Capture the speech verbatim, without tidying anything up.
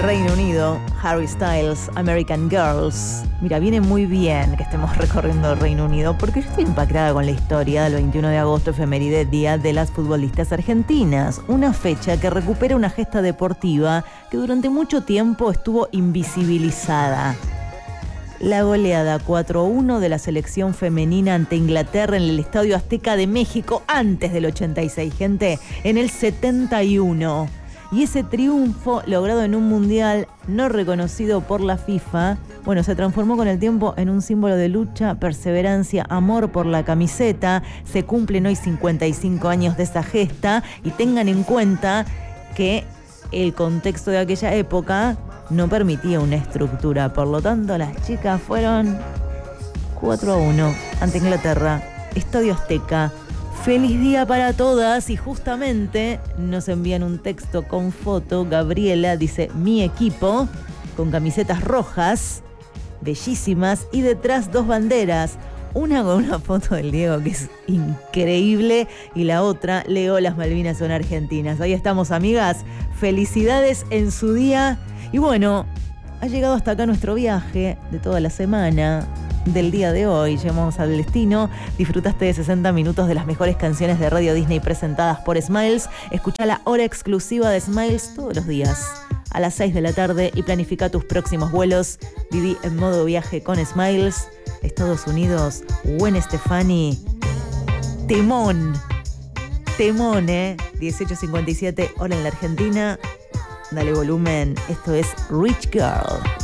Reino Unido, Harry Styles, American Girls. Mira, viene muy bien que estemos recorriendo el Reino Unido porque yo estoy impactada con la historia del veintiuno de agosto, efeméride, Día de las Futbolistas Argentinas. Una fecha que recupera una gesta deportiva que durante mucho tiempo estuvo invisibilizada. La goleada cuatro a uno de la selección femenina ante Inglaterra en el Estadio Azteca de México antes del ochenta y seis, gente, en el setenta y uno. Y ese triunfo logrado en un mundial no reconocido por la FIFA, bueno, se transformó con el tiempo en un símbolo de lucha, perseverancia, amor por la camiseta. Se cumplen hoy cincuenta y cinco años de esa gesta y tengan en cuenta que el contexto de aquella época no permitía una estructura. Por lo tanto, las chicas fueron cuatro a uno ante Inglaterra, Estadio Azteca. Feliz día para todas y justamente nos envían un texto con foto. Gabriela dice, mi equipo, con camisetas rojas, bellísimas, y detrás dos banderas. Una con una foto del Diego que es increíble y la otra, Leo, las Malvinas son argentinas. Ahí estamos, amigas. Felicidades en su día. Y bueno, ha llegado hasta acá nuestro viaje de toda la semana. Del día de hoy, llegamos al destino. Disfrutaste de sesenta minutos de las mejores canciones de Radio Disney presentadas por Smiles. Escucha la hora exclusiva de Smiles todos los días a las seis de la tarde y planifica tus próximos vuelos. Viví en modo viaje con Smiles. Estados Unidos, Gwen Stefani. Temón. Temón, ¿eh? dieciocho cincuenta y siete, hora en la Argentina. Dale volumen. Esto es Rich Girl.